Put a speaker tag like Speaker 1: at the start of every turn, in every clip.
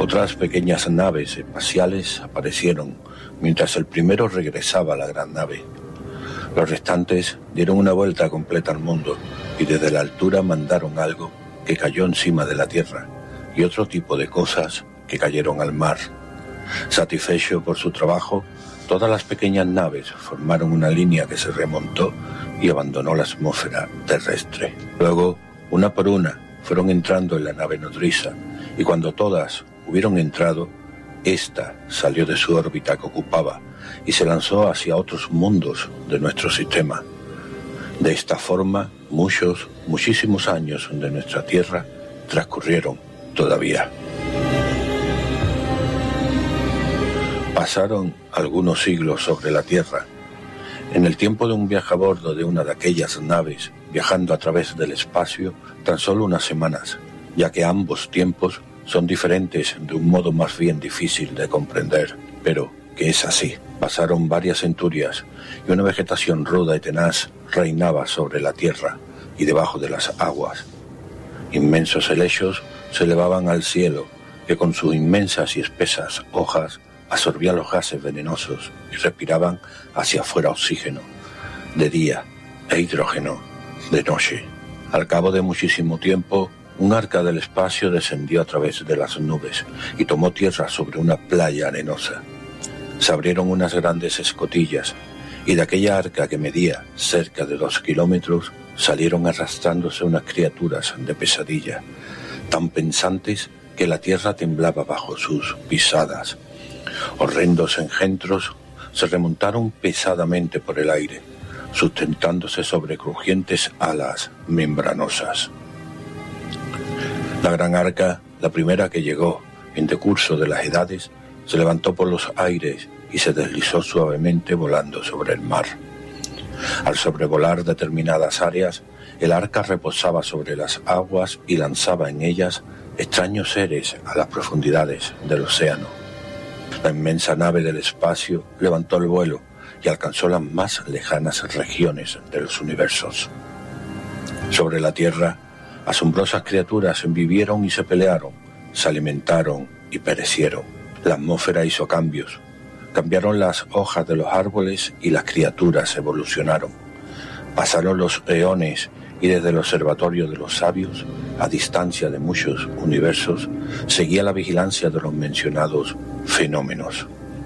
Speaker 1: Otras pequeñas naves espaciales aparecieron mientras el primero regresaba a la gran nave. Los restantes dieron una vuelta completa al mundo y desde la altura mandaron algo que cayó encima de la Tierra y otro tipo de cosas que cayeron al mar. Satisfecho por su trabajo, todas las pequeñas naves formaron una línea que se remontó y abandonó la atmósfera terrestre. Luego, una por una, fueron entrando en la nave nodriza y cuando todas hubieron entrado, ésta salió de su órbita que ocupaba y se lanzó hacia otros mundos de nuestro sistema. De esta forma, muchísimos años de nuestra Tierra transcurrieron todavía. Pasaron algunos siglos sobre la Tierra. En el tiempo de un viaje a bordo de una de aquellas naves, viajando a través del espacio, tan solo unas semanas, ya que ambos tiempos son diferentes de un modo más bien difícil de comprender, pero que es así. Pasaron varias centurias y una vegetación ruda y tenaz reinaba sobre la Tierra y debajo de las aguas. Inmensos helechos se elevaban al cielo, que con sus inmensas y espesas hojas absorbían los gases venenosos y respiraban hacia afuera oxígeno, de día, e hidrógeno, de noche. Al cabo de muchísimo tiempo, un arca del espacio descendió a través de las nubes y tomó tierra sobre una playa arenosa. Se abrieron unas grandes escotillas y de aquella arca que medía cerca de 2 kilómetros salieron arrastrándose unas criaturas de pesadilla, tan pensantes que la tierra temblaba bajo sus pisadas. Horrendos engendros se remontaron pesadamente por el aire, sustentándose sobre crujientes alas membranosas. La gran arca, la primera que llegó en decurso de las edades, se levantó por los aires y se deslizó suavemente volando sobre el mar. Al sobrevolar determinadas áreas, el arca reposaba sobre las aguas y lanzaba en ellas extraños seres a las profundidades del océano. La inmensa nave del espacio levantó el vuelo y alcanzó las más lejanas regiones de los universos. Sobre la Tierra, asombrosas criaturas vivieron y se pelearon, se alimentaron y perecieron. La atmósfera hizo cambios. Cambiaron las hojas de los árboles y las criaturas evolucionaron. Pasaron los eones y desde el observatorio de los sabios, a distancia de muchos universos, seguía la vigilancia de los mencionados fenómenos.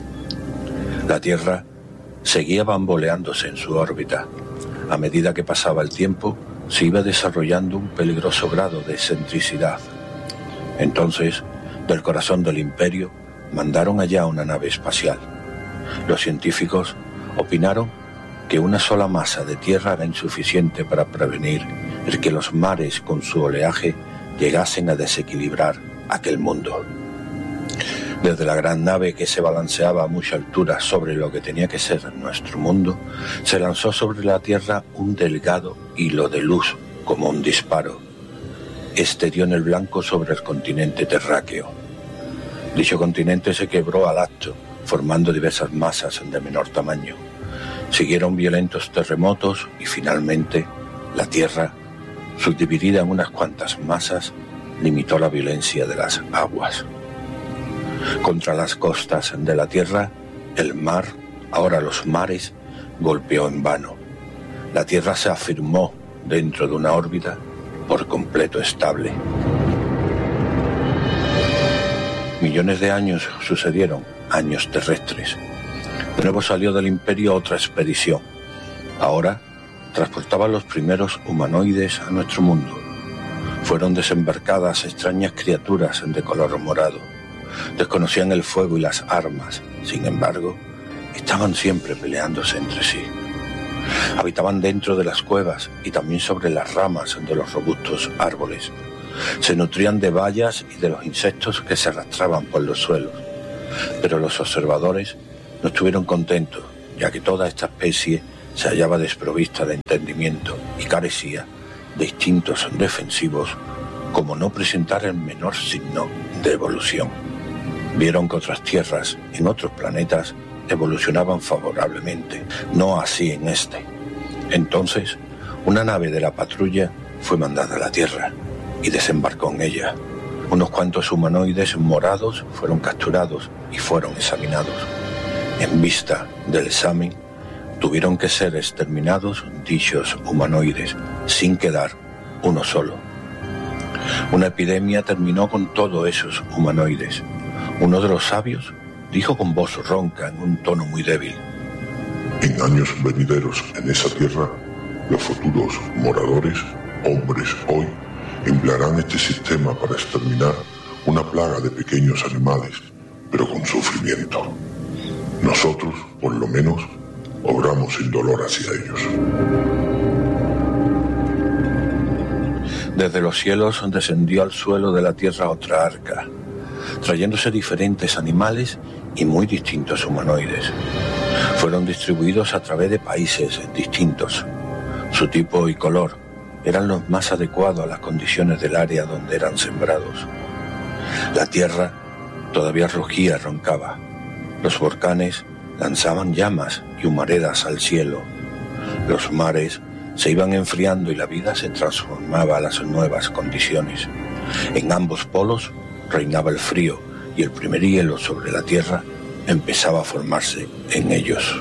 Speaker 1: La Tierra seguía bamboleándose en su órbita. A medida que pasaba el tiempo, se iba desarrollando un peligroso grado de excentricidad. Entonces, del corazón del imperio, mandaron allá una nave espacial. Los científicos opinaron que una sola masa de tierra era insuficiente para prevenir el que los mares con su oleaje llegasen a desequilibrar aquel mundo. Desde la gran nave que se balanceaba a mucha altura sobre lo que tenía que ser nuestro mundo, se lanzó sobre la Tierra un delgado hilo de luz como un disparo. Este dio en el blanco sobre el continente terráqueo. Dicho continente se quebró al acto, formando diversas masas de menor tamaño. Siguieron violentos terremotos y finalmente la Tierra, subdividida en unas cuantas masas, limitó la violencia de las aguas. Contra las costas de la Tierra, el mar, ahora los mares, golpeó en vano. La Tierra se afirmó dentro de una órbita por completo estable. Millones de años sucedieron, años terrestres. De nuevo salió del imperio otra expedición. Ahora transportaban los primeros humanoides a nuestro mundo. Fueron desembarcadas extrañas criaturas de color morado. Desconocían el fuego y las armas, sin embargo, estaban siempre peleándose entre sí. Habitaban dentro de las cuevas y también sobre las ramas de los robustos árboles. Se nutrían de bayas y de los insectos que se arrastraban por los suelos. Pero los observadores no estuvieron contentos, ya que toda esta especie se hallaba desprovista de entendimiento y carecía de instintos defensivos, como no presentar el menor signo de evolución. Vieron que otras tierras en otros planetas evolucionaban favorablemente, no así en este. Entonces, una nave de la patrulla fue mandada a la Tierra y desembarcó en ella. Unos cuantos humanoides morados fueron capturados y fueron examinados. En vista del examen, tuvieron que ser exterminados dichos humanoides, sin quedar uno solo. Una epidemia terminó con todos esos humanoides. Uno de los sabios dijo con voz ronca, en un tono muy débil:
Speaker 2: en años venideros en esa tierra, los futuros moradores, hombres hoy, emplearán este sistema para exterminar una plaga de pequeños animales, pero con sufrimiento. Nosotros, por lo menos, obramos sin dolor hacia ellos.
Speaker 1: Desde los cielos descendió al suelo de la tierra otra arca, trayéndose diferentes animales y muy distintos humanoides. Fueron distribuidos a través de países distintos. Su tipo y color eran los más adecuados a las condiciones del área donde eran sembrados. La tierra todavía rugía y roncaba. Los volcanes lanzaban llamas y humaredas al cielo. Los mares se iban enfriando y la vida se transformaba a las nuevas condiciones. En ambos polos reinaba el frío y el primer hielo sobre la tierra empezaba a formarse en ellos.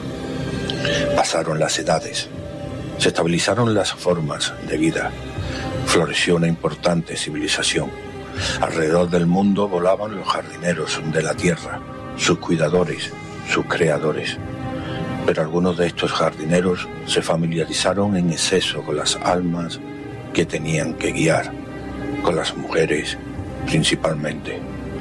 Speaker 1: Pasaron las edades, se estabilizaron las formas de vida, floreció una importante civilización. Alrededor del mundo volaban los jardineros de la tierra, sus cuidadores, sus creadores. Pero algunos de estos jardineros se familiarizaron en exceso con las almas que tenían que guiar, con las mujeres principalmente.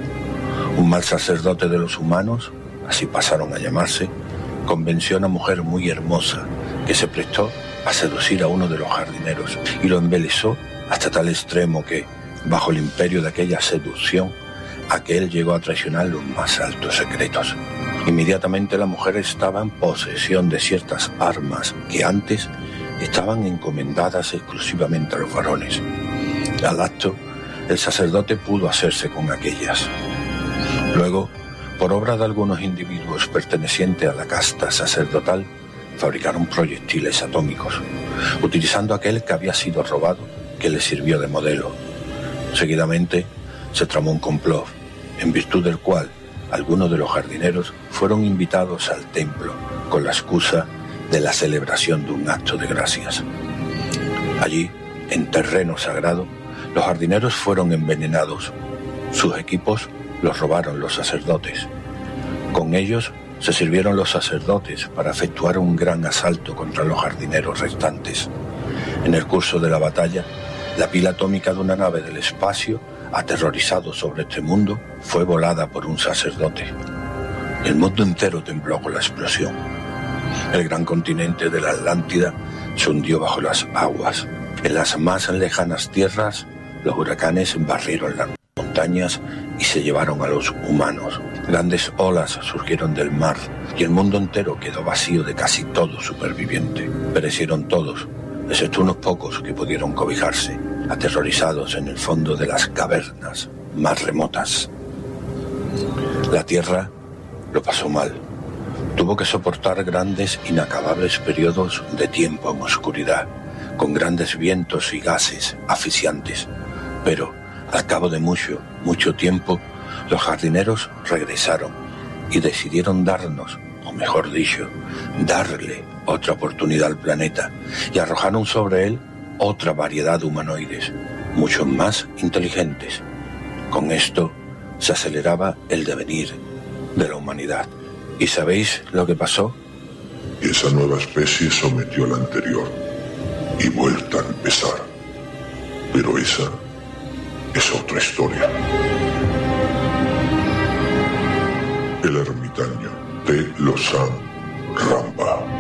Speaker 1: Un mal sacerdote de los humanos, así pasaron a llamarse, convenció a una mujer muy hermosa que se prestó a seducir a uno de los jardineros y lo embelesó hasta tal extremo que, bajo el imperio de aquella seducción, aquel llegó a traicionar los más altos secretos. Inmediatamente la mujer estaba en posesión de ciertas armas que antes estaban encomendadas exclusivamente a los varones. Al acto, el sacerdote pudo hacerse con aquellas. Luego, por obra de algunos individuos pertenecientes a la casta sacerdotal, fabricaron proyectiles atómicos, utilizando aquel que había sido robado, que le sirvió de modelo. Seguidamente, se tramó un complot, en virtud del cual algunos de los jardineros fueron invitados al templo con la excusa de la celebración de un acto de gracias. Allí, en terreno sagrado, los jardineros fueron envenenados. Sus equipos los robaron los sacerdotes. Con ellos se sirvieron los sacerdotes para efectuar un gran asalto contra los jardineros restantes. En el curso de la batalla, la pila atómica de una nave del espacio, aterrorizado sobre este mundo, fue volada por un sacerdote. El mundo entero tembló con la explosión. El gran continente de la Atlántida se hundió bajo las aguas. En las más lejanas tierras, los huracanes barrieron las montañas y se llevaron a los humanos. Grandes olas surgieron del mar y el mundo entero quedó vacío de casi todo superviviente. Perecieron todos, excepto unos pocos que pudieron cobijarse, aterrorizados en el fondo de las cavernas más remotas. La tierra lo pasó mal. Tuvo que soportar grandes, inacabables periodos de tiempo en oscuridad, con grandes vientos y gases asfixiantes. Pero, al cabo de mucho tiempo, los jardineros regresaron y decidieron darnos, o mejor dicho, darle otra oportunidad al planeta, y arrojaron sobre él otra variedad de humanoides, mucho más inteligentes. Con esto se aceleraba el devenir de la humanidad. ¿Y sabéis lo que pasó?
Speaker 2: Esa nueva especie sometió a la anterior y vuelta a empezar. Pero esa es otra historia. El ermitaño de Lausanne Ramba.